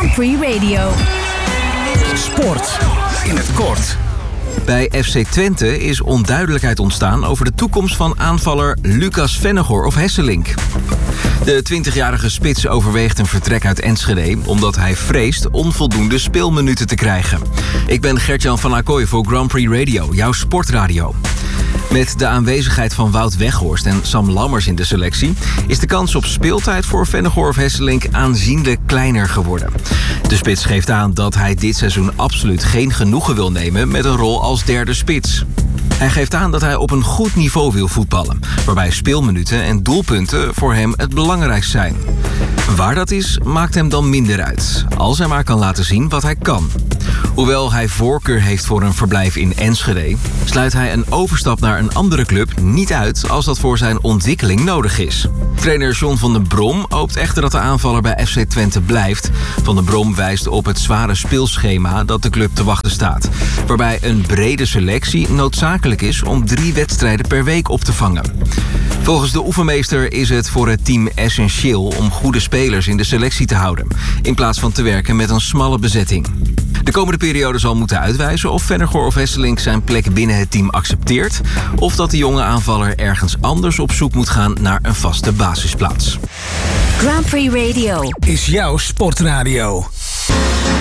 Grand Prix Radio. Sport in het kort. Bij FC Twente is onduidelijkheid ontstaan over de toekomst van aanvaller Lucas Vennegoor of Hesselink. De 20-jarige spits overweegt een vertrek uit Enschede omdat hij vreest onvoldoende speelminuten te krijgen. Ik ben Gert-Jan van Acquoy voor Grand Prix Radio, jouw sportradio. Met de aanwezigheid van Wout Weghorst en Sam Lammers in de selectie is de kans op speeltijd voor Vennegoor of Hesselink aanzienlijk kleiner geworden. De spits geeft aan dat hij dit seizoen absoluut geen genoegen wil nemen met een rol als derde spits. Hij geeft aan dat hij op een goed niveau wil voetballen, waarbij speelminuten en doelpunten voor hem het belangrijkst zijn. Waar dat is, maakt hem dan minder uit, als hij maar kan laten zien wat hij kan. Hoewel hij voorkeur heeft voor een verblijf in Enschede, sluit hij een overstap naar een andere club niet uit als dat voor zijn ontwikkeling nodig is. Trainer John van den Brom hoopt echter dat de aanvaller bij FC Twente blijft. Van den Brom wijst op het zware speelschema dat de club te wachten staat, waarbij een brede selectie noodzakelijk is om 3 wedstrijden per week op te vangen. Volgens de oefenmeester is het voor het team essentieel om goede spelers in de selectie te houden, in plaats van te werken met een smalle bezetting. De komende periode zal moeten uitwijzen of Vennegoor of Hesselink zijn plek binnen het team accepteert, of dat de jonge aanvaller ergens anders op zoek moet gaan naar een vaste basisplaats. Grand Prix Radio Is jouw sportradio.